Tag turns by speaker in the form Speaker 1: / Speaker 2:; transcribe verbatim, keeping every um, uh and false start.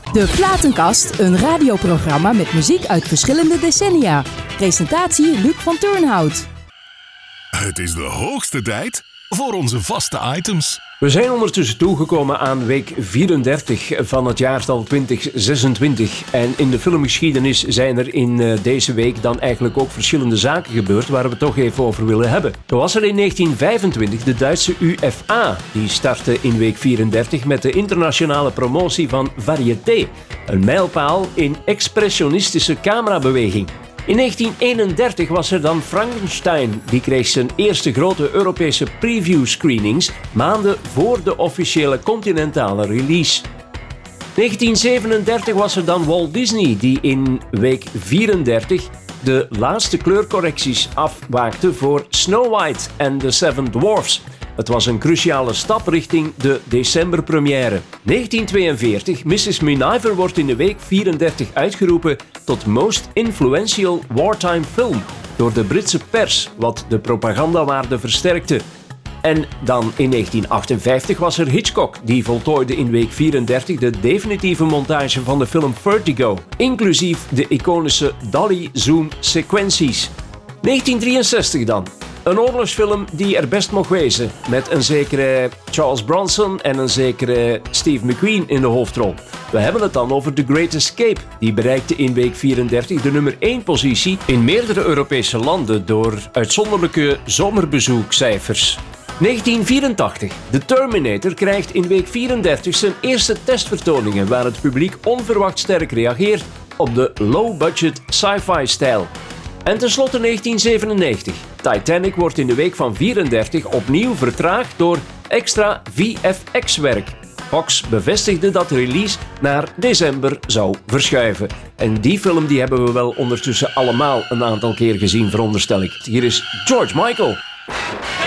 Speaker 1: De Platenkast, een radioprogramma met muziek uit verschillende decennia. Presentatie Luc van Turnhout.
Speaker 2: Het is de hoogste tijd voor onze vaste items.
Speaker 3: We zijn ondertussen toegekomen aan week vierendertig van het jaartal twintig zesentwintig. En in de filmgeschiedenis zijn er in uh, deze week dan eigenlijk ook verschillende zaken gebeurd waar we het toch even over willen hebben. Zo was er in negentien vijfentwintig de Duitse U F A. Die startte in week vierendertig met de internationale promotie van Variété. Een mijlpaal in expressionistische camerabeweging. In negentien eenendertig was er dan Frankenstein. Die kreeg zijn eerste grote Europese preview screenings maanden voor de officiële continentale release. negentien zevenendertig was er dan Walt Disney, die in week vierendertig de laatste kleurcorrecties afwaakte voor Snow White and the Seven Dwarfs. Het was een cruciale stap richting de decemberpremière. negentien tweeënveertig, missus Miniver wordt in de week vierendertig uitgeroepen tot Most Influential Wartime Film door de Britse pers, wat de propagandawaarde versterkte. En dan in negentien achtenvijftig was er Hitchcock, die voltooide in week vierendertig de definitieve montage van de film Vertigo, inclusief de iconische dolly-zoom-sequenties. negentien drieënzestig dan. Een oorlogsfilm die er best mocht wezen, met een zekere Charles Bronson en een zekere Steve McQueen in de hoofdrol. We hebben het dan over The Great Escape. Die bereikte in week vierendertig de nummer één positie in meerdere Europese landen door uitzonderlijke zomerbezoekcijfers. negentien vierentachtig. The Terminator krijgt in week vierendertig zijn eerste testvertoningen waar het publiek onverwacht sterk reageert op de low-budget sci-fi stijl. En tenslotte negentien zevenennegentig. Titanic wordt in de week van vierendertig opnieuw vertraagd door extra V F X-werk. Fox bevestigde dat de release naar december zou verschuiven. En die film die hebben we wel ondertussen allemaal een aantal keer gezien, veronderstel ik. Hier is George Michael.